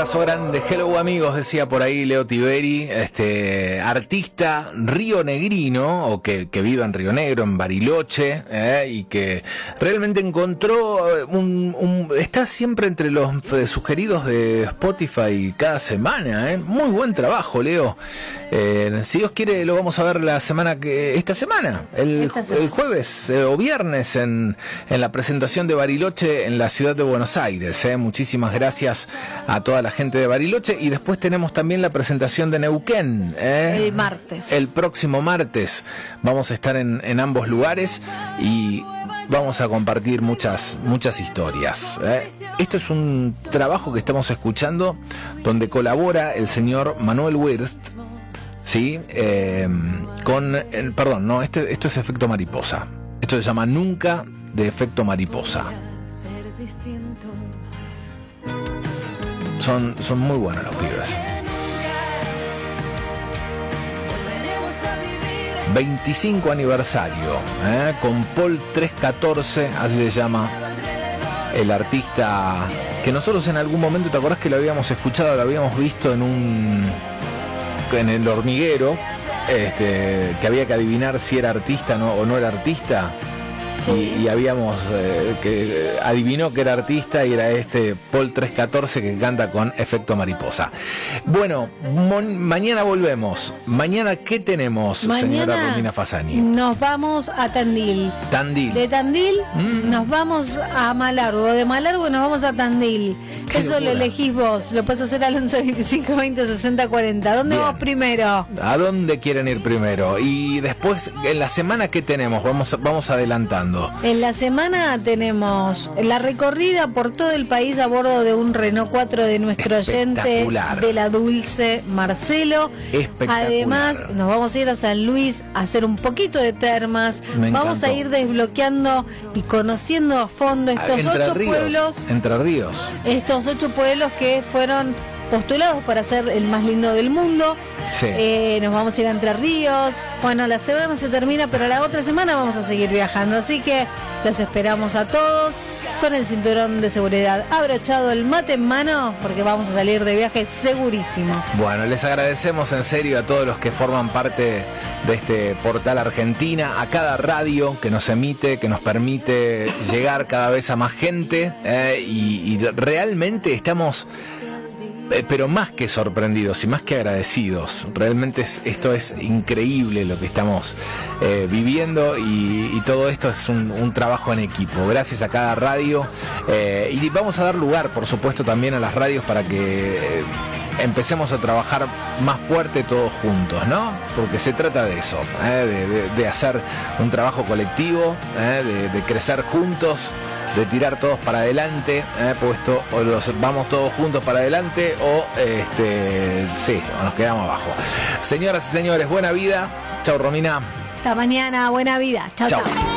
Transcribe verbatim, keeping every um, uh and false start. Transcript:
Abrazo grande, hello amigos, decía por ahí Leo Tiberi, este artista rionegrino, o que, que vive en Río Negro, en Bariloche, eh, y que realmente encontró un, un está siempre entre los sugeridos de Spotify cada semana, eh. Muy buen trabajo, Leo. Eh, si Dios quiere, lo vamos a ver la semana que esta semana, el, esta semana. el jueves eh, o viernes en, en la presentación de Bariloche en la ciudad de Buenos Aires. Eh. Muchísimas gracias a toda la gente de Bariloche, y después tenemos también la presentación de Neuquén, ¿eh? El martes. El próximo martes vamos a estar en, en ambos lugares y vamos a compartir muchas, muchas historias, ¿eh? Esto es un trabajo que estamos escuchando donde colabora el señor Manuel Wirst, ¿sí? Eh, con, eh, perdón, no, este, esto es Efecto Mariposa. Esto se llama Nunca, de Efecto Mariposa. Son, son muy buenos los pibes. veinticinco aniversario, ¿eh? Con Paul trescientos catorce, así se llama el artista que nosotros en algún momento, ¿te acordás que lo habíamos escuchado, lo habíamos visto en un en el hormiguero, este, que había que adivinar si era artista no, o no era artista? Sí. Y, y habíamos eh, que adivinó que era artista y era este Paul trescientos catorce que canta con Efecto Mariposa. Bueno, mon, mañana volvemos. Mañana, ¿qué tenemos, mañana, señora Romina Fasani? Nos vamos a Tandil. Tandil. De Tandil mm. nos vamos a Malargo. De Malargo nos vamos a Tandil. Eso locura. Lo elegís vos. Lo puedes hacer al once veinticinco veinte sesenta cuarenta. ¿Dónde Bien. Vamos primero? ¿A dónde quieren ir primero? Y después, en la semana, ¿qué tenemos? Vamos, vamos adelantando. En la semana tenemos la recorrida por todo el país a bordo de un Renault cuatro de nuestro oyente de la Dulce, Marcelo. Además, nos vamos a ir a San Luis a hacer un poquito de termas. Me vamos encantó. A ir desbloqueando y conociendo a fondo estos Entre ocho ríos, pueblos. Entre ríos. Estos ocho pueblos que fueron postulados para ser el más lindo del mundo. Sí. Eh, nos vamos a ir a Entre Ríos. Bueno, la semana se termina, pero la otra semana vamos a seguir viajando, así que los esperamos a todos con el cinturón de seguridad abrochado, el mate en mano, porque vamos a salir de viaje segurísimo. Bueno, les agradecemos en serio a todos los que forman parte de este portal Argentina, a cada radio que nos emite, que nos permite llegar cada vez a más gente, eh, y, y realmente estamos pero más que sorprendidos y más que agradecidos. Realmente es, esto es increíble lo que estamos eh, viviendo, y, y todo esto es un, un trabajo en equipo, gracias a cada radio, eh, y vamos a dar lugar, por supuesto, también a las radios para que eh, empecemos a trabajar más fuerte todos juntos, ¿no? Porque se trata de eso, ¿eh? de, de, de hacer un trabajo colectivo, ¿eh? de, de crecer juntos, de tirar todos para adelante, eh, puesto o los vamos todos juntos para adelante o este sí, o nos quedamos abajo. Señoras y señores, buena vida. Chau, Romina. Hasta mañana, buena vida. Chau, chau. chau.